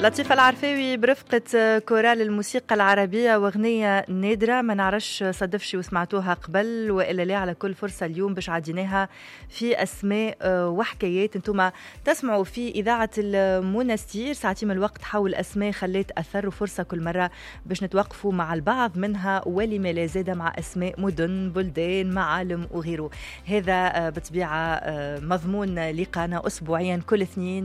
لطيفة العرفاوي برفقة كورال الموسيقى العربية وغنية نادرة ما نعرفش صدفشي وسمعتوها قبل وإلا لا. على كل فرصة اليوم باش عديناها في أسماء وحكايات انتوما تسمعوا في إذاعة المنستير. ساعتين من الوقت حول أسماء خليت أثر وفرصة كل مرة باش نتوقفوا مع البعض منها ولما لا زاد مع أسماء مدن بلدان معالم وغيره. هذا بطبيعة مضمون لقانا أسبوعيا كل اثنين